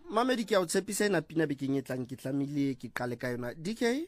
Mamedi ke a o tshepisa ena pina bekeng e tlang ke tlamile ke qale ka yona. DK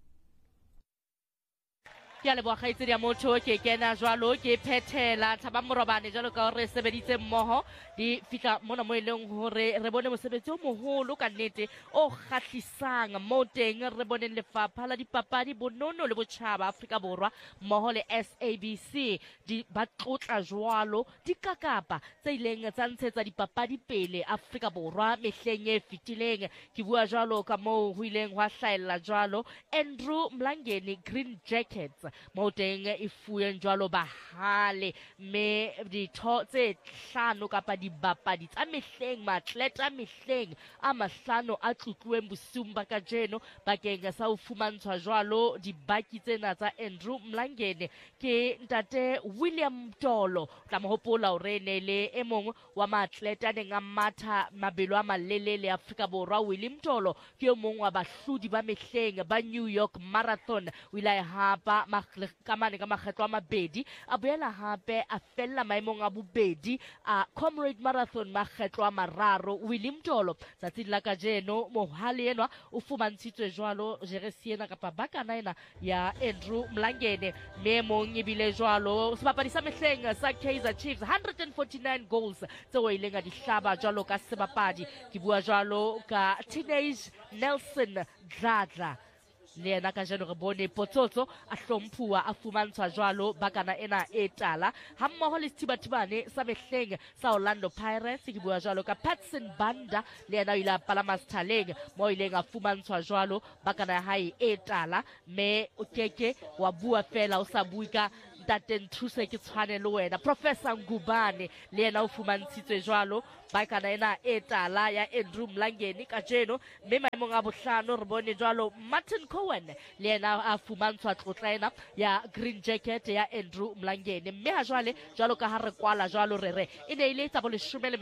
ya le bogaitse dia motho ke kena jwalo ke phethela thaba morobane jalo ka re sebeditse mmoho di fika mona mo eleng hore re bone mosebetsi o moholo ka nnete o kgahlisang mo teng re bone lefapha la dipapadi bonono le botjhaba Afrika Borwa mmoho le SABC di ba tlotla jwalo di kakapa tse ileng tsa ntshetsa dipapadi pele Afrika Borwa mehleng e fetileng ke bua jwalo ka mo ho ileng hwa hlaella jwalo Andrew Mlangeni Green Jackets mo teng e fueng jwalo bahale me ditho tse hlano kapa dibapadi tsa mehleng maatleta mehleng a mahlano a tlotluweng bosiung ba kajeno bakeng sa ho fumantshwa jwalo dibaki tsena tsa Andrew Mlangeni ke ntate William Mtolo tla mo hopola hore ne le e mong wa maatleta neng a matha mabelo a malelele Afrika Borwa. William Mtolo ke e mong wa bahlodi ba mehleng ba New York Marathon o ile a hapa kamane ka makgetlo a mabedi a boela hape a fella maemong a bobedi a Comrade Marathon makgetlo a mararo. William Mtolo tsatsing la kajeno mohale enwa o fumantshitswe jwalo jeresiena kapa bakana ena ya Andrew Mlangeni me mong ebile jwalo sebapadi sa mehleng sa Kaizer Chiefs 149 goals tseo ileng a di hlaba jwalo ka sebapadi ke bua jwalo ka Teenage Nelson Dladla le yena ka jeno re bone potsotso a hlomphuwa a fumantshwa jwalo bakana ena e tala ha mmoho le sethibathibane sa mehleng sa Orlando Pirates ke bua jwalo ka Patson Banda le yena o ile a palama sethaleng mo ileng a fumantshwa jwalo bakana ya hae e tala me o keke wa bua fela o sa bui ka ntate Nthuse ke tshwane le wena Professor Ngubane le yena o fumantshitswe jwalo bakana ena e tala ya Andrew Mlangeni ka jeno mme maemong a bohlano re bone jwalo Martin Cohen le yena a fumantshwa tlotla ena ya Green Jacket ya Andrew Mlangeni mme ha jwale jwalo ka ha re kwala jwalo re e ne ile tsa bo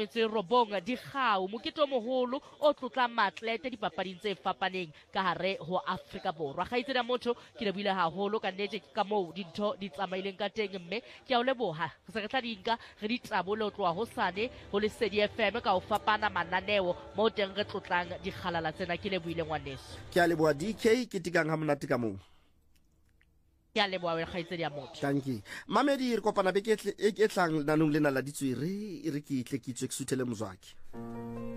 19 di kgau mokete o moholo o tlotla maatlete dipapading tse fapaneng ka hare ho Afrika Borwa gaitse da motho ke le buile haholo ka nnete ka moo dintho di tsamaileng ka teng mme ke a o leboha se re tla dinka re ditabole ho tloha hosane ho le Sedi FM ka ho fapana mananeo mo teng re tlotlang dikgalala tsena ke le buile ngwaneso ke a leboha DK ke tikang ha monate ka moo ke a leboha we gaitse dia motho thank you Mamedi re kopana beke e tlang nanong lena la ditswere e re ke itle ke tswe ke suthele mozwaki